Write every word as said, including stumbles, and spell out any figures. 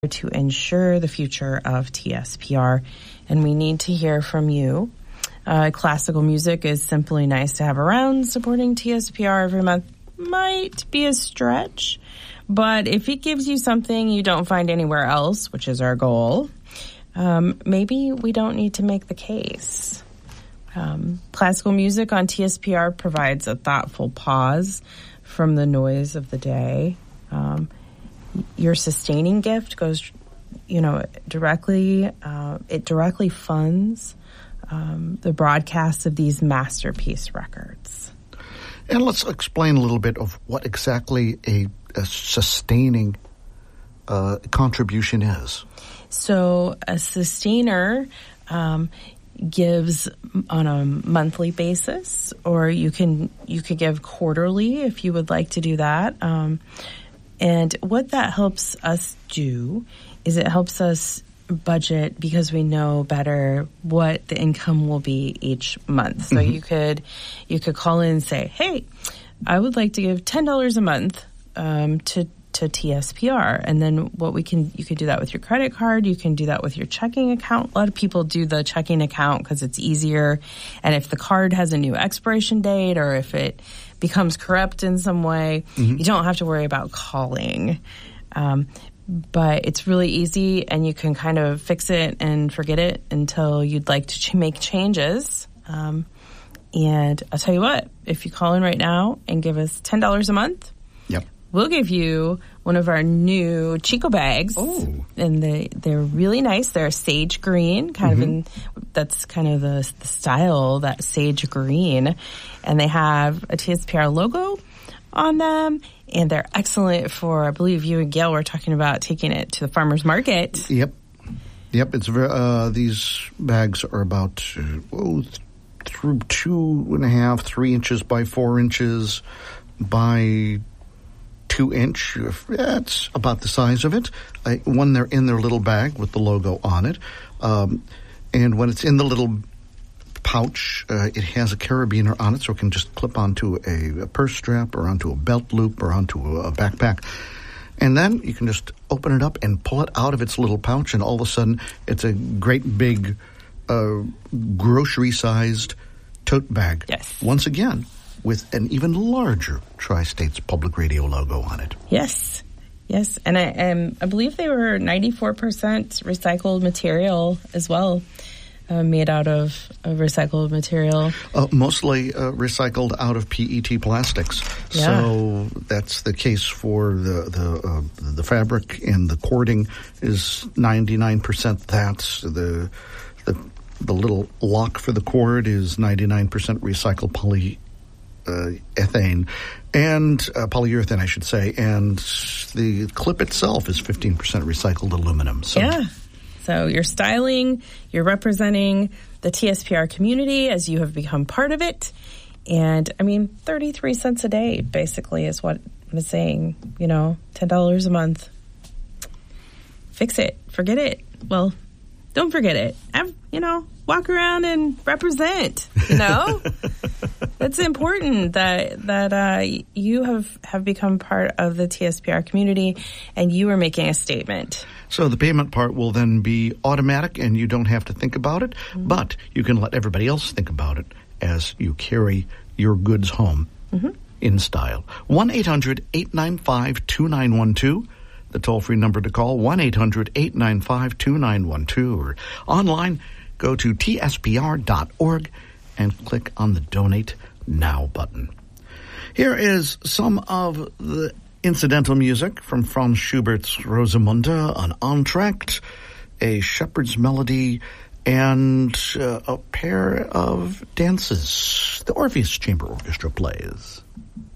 to ensure the future of T S P R, and we need to hear from you. Uh, classical music is simply nice to have around. Supporting T S P R every month might be a stretch, but if it gives you something you don't find anywhere else, which is our goal, um, maybe we don't need to make the case. Um, classical music on T S P R provides a thoughtful pause from the noise of the day. Um, Your sustaining gift goes, you know, directly, uh, it directly funds um, the broadcast of these masterpiece records. And let's explain a little bit of what exactly a, a sustaining uh, contribution is. So a sustainer um, gives on a monthly basis, or you can you could give quarterly if you would like to do that. Um, And what that helps us do is it helps us budget because we know better what the income will be each month. So mm-hmm. you could you could call in and say, hey, I would like to give ten dollars a month um, to to T S P R. And then what we can you could do that with your credit card. You can do that with your checking account. A lot of people do the checking account because it's easier. And if the card has a new expiration date or if it becomes corrupt in some way, mm-hmm. you don't have to worry about calling. Um, but it's really easy, and you can kind of fix it and forget it until you'd like to ch- make changes. Um, and I'll tell you what, if you call in right now and give us ten dollars a month, yep. we'll give you one of our new Chico bags. Oh. And they, they're really nice. They're sage green, kind mm-hmm. of in, that's kind of the, the style, that sage green. And they have a T S P R logo on them. And they're excellent for, I believe you and Gail were talking about taking it to the farmer's market. Yep. Yep. It's very, uh, these bags are about, uh, oh, through two and a half, three inches by four inches by two inch. That's about the size of it. I, when they're in their little bag with the logo on it. Um, and when it's in the little pouch, uh, it has a carabiner on it, so it can just clip onto a, a purse strap or onto a belt loop or onto a, a backpack. And then you can just open it up and pull it out of its little pouch, and all of a sudden it's a great big uh, grocery-sized tote bag. Yes. Once again, with an even larger Tri-States Public Radio logo on it. Yes. Yes. And I, um, I believe they were ninety-four percent recycled material as well. Uh, made out of, of recycled material. Uh, mostly uh, recycled out of P E T plastics. Yeah. So that's the case for the the uh, the fabric, and the cording is ninety-nine percent that. The the the little lock for the cord is ninety-nine percent recycled poly uh, ethane and uh, polyurethane, I should say, and the clip itself is fifteen percent recycled aluminum. So yeah. So you're styling, you're representing the T S P R community as you have become part of it. And, I mean, thirty-three cents a day, basically, is what I'm saying. You know, ten dollars a month. Fix it. Forget it. Well, don't forget it. Have, you know, walk around and represent, you know? It's important that that uh, you have, have become part of the T S P R community, and you are making a statement. So the payment part will then be automatic, and you don't have to think about it, mm-hmm. but you can let everybody else think about it as you carry your goods home mm-hmm. in style. one eight hundred eight nine five two nine one two, the toll-free number to call, one eight hundred eight nine five two nine one two, or online, go to T S P R dot org and click on the Donate Now button. Here is some of the incidental music from Franz Schubert's Rosamunde, an entr'acte, a shepherd's melody, and uh, a pair of dances the Orpheus Chamber Orchestra plays.